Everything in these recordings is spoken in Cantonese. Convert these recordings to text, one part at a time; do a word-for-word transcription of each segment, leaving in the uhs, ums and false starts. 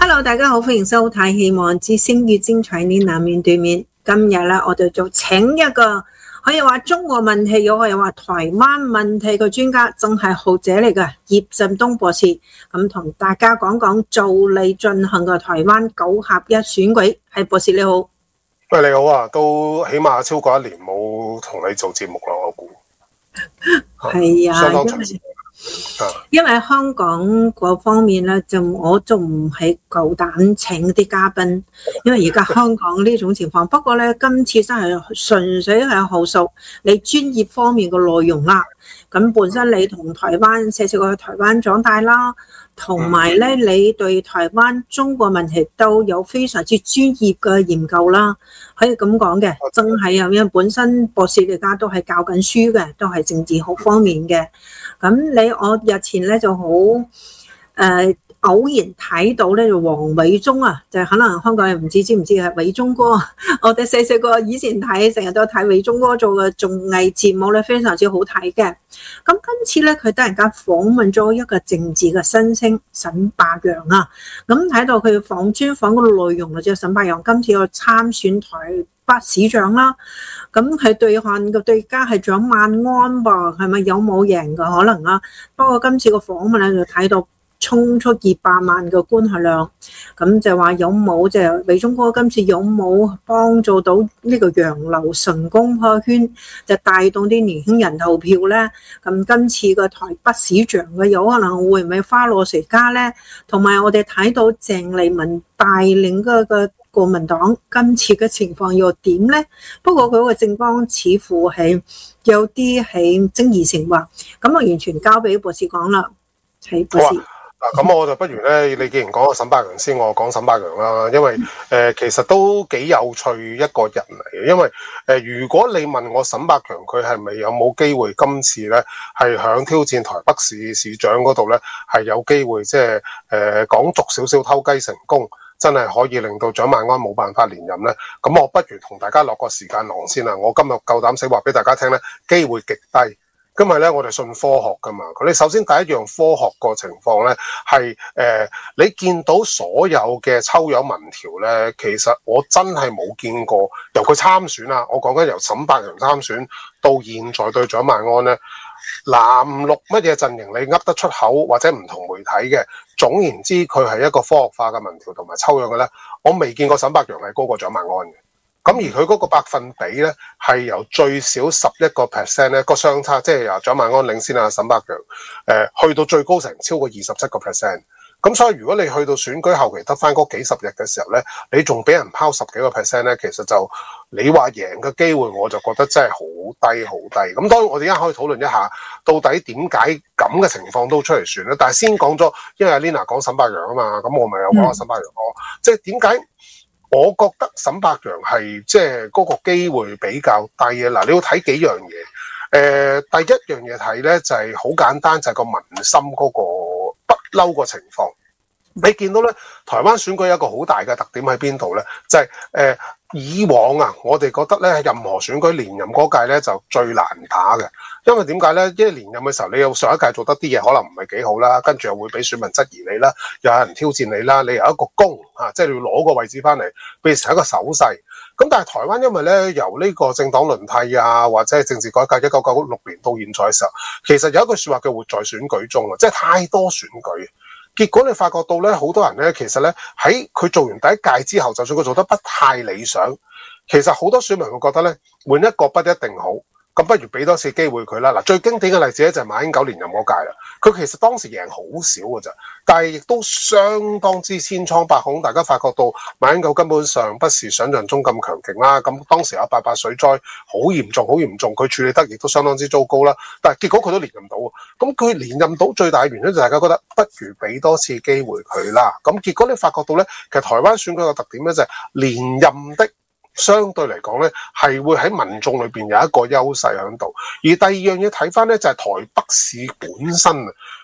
Hello， 大家好，歡迎收睇希望之星越精彩呢南面對面。今日咧，我哋就請一個可以話中國問題，又可以話台灣問題嘅專家，真係學者嚟嘅葉振東博士。咁同大家講講就嚟進行嘅台灣九合一選舉。係博士你好。 喂，你好啊，都起碼超過一年冇同你做節目啦，我估。 係啊， 相當長時間。 因為香港嗰方面咧，就我就唔係夠膽請啲嘉賓，因為而家香港呢種情況。不過咧，今次真係純粹係後述你專業方面嘅內容啦。咁本身你同台灣細細個去台灣長大啦，同埋咧你對台灣中國問題都有非常之專業嘅研究啦，可以咁講嘅，真係啊，因為本身博士而家都係教緊書嘅，都係政治學方面嘅。咁你我日前咧就好誒、呃、偶然睇到咧，就黃偉忠啊，就係、可能香港人唔知知唔知係偉忠哥。我哋細細個以前睇，成日都睇偉忠哥做嘅綜藝節目咧，非常之好睇嘅。咁今次咧，佢突然間訪問咗一個政治嘅新星沈伯洋啊。咁睇到佢訪專訪嗰個內容啊，即係沈伯洋今次要參選台北市長啦。咁佢對漢嘅對家係蔣萬安噃，係咪有冇贏嘅可能啊？不過今次個訪問咧就睇到衝出二百萬嘅觀看量，咁就話有冇即係偉忠哥今次有冇幫助到呢個洋流成功破圈，就帶動啲年輕人投票咧？咁今次嘅台北市長嘅有可能會唔會花落誰家咧？同埋我哋睇到鄭麗文帶領嗰個國民黨今次嘅情況又點咧？不過佢個政綱似乎係有啲係爭議性話，咁我完全交俾博士講啦。係博士。 嗱，咁我就不如咧，你既然講個沈伯洋先，我講沈伯洋啦，因為誒、呃、其實都幾有趣一個人嚟嘅，因為誒、呃、如果你問我沈伯洋佢係咪有冇機會今次咧係響挑戰台北市市長嗰度咧係有機會即係誒講俗少少偷雞成功，真係可以令到蔣萬安冇辦法連任咧？咁我不如同大家落個時間囊先啦。我今日夠膽死話俾大家聽咧，機會極低。因為咧，我哋信科學噶嘛。佢哋首先第一樣科學個情況咧，係誒、呃、你見到所有嘅抽樣民調咧，其實我真係冇見過由佢參選啦。我講緊由沈伯洋參選到現在對蔣萬安咧，藍綠乜嘢陣營你噏得出口或者唔同媒體嘅，總言之佢係一個科學化嘅民調同埋抽樣嘅咧，我未見過沈伯洋係高過蔣萬安嘅。咁而佢嗰個百分比咧，係由最少十一個 percent 咧個相差，即係由蔣萬安領先啊沈伯洋，誒、呃、去到最高成超過二十七個 percent。咁所以如果你去到選舉後期得翻嗰幾十日嘅時候咧，你仲俾人拋十幾個 percent 咧，其實就你話贏嘅機會，我就覺得真係好低好低。咁當然我哋而家可以討論一下，到底點解咁嘅情況都出嚟選咧？但係先講咗，因為阿 Lina 講沈伯洋啊嘛，咁我咪有講下沈伯洋咯。即係點解？我覺得沈伯洋係即係嗰個機會比較低啊！嗱，你要睇幾樣嘢。誒、呃，第一樣嘢睇咧就係、是、好簡單，就係、是、個民心嗰個不嬲個情況。你見到咧，台灣選舉有一個好大嘅特點喺邊度咧？就係、是、誒、呃、以往啊，我哋覺得咧，任何選舉連任嗰屆咧就最難打嘅。因為點解咧？因為連任嘅時候，你有上一屆做得啲嘢可能唔係幾好啦，跟住又會俾選民質疑你啦，又有人挑戰你啦，你有一個功啊，即係你要攞個位置翻嚟，變成一個手勢。咁但係台灣因為咧由呢個政黨輪替啊，或者係政治改革一九九六年到現在嘅時候，其實有一句説話叫活在選舉中啊，即係太多選舉。結果你發覺到咧，好多人咧，其實咧喺佢做完第一屆之後，就算佢做得不太理想，其實好多選民會覺得咧，換一個不一定好。咁不如俾多次機會佢啦。嗱，最經典嘅例子咧就係馬英九連任嗰屆啦。佢其實當時贏好少嘅咋，但係亦都相當之千瘡百孔。大家發覺到馬英九根本上不是想像中咁強勁啦。咁當時有八八水災，好嚴重，好嚴重，佢處理得亦都相當之糟糕啦。但係結果佢都連任到。咁佢連任到最大嘅原因就係大家覺得不如俾多次機會佢啦。咁結果你發覺到咧，其實台灣選舉嘅特點咧就係連任的。相對嚟講咧，係會喺民眾裏邊有一個優勢喺度。而第二樣嘢睇翻咧，就係台北市本身啊，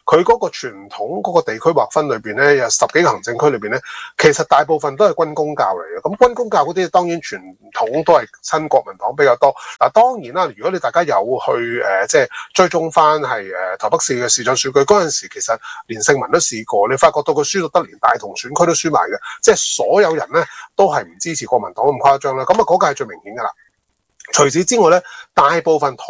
佢嗰個傳統嗰個地區劃分裏邊咧，有十幾個行政區裏邊咧，其實大部分都係軍公教嚟嘅。咁軍公教嗰啲當然傳統都係親國民黨比較多。嗱，當然啦，如果你大家有去誒即係追蹤翻係誒台北市嘅市長選舉嗰陣時，其實連勝文都試過，你發覺到佢輸到得連大同選區都輸埋嘅，即係所有人咧都係唔支持國民黨咁誇張啦。咁啊嗰個係最明顯㗎啦。除此之外咧，大部分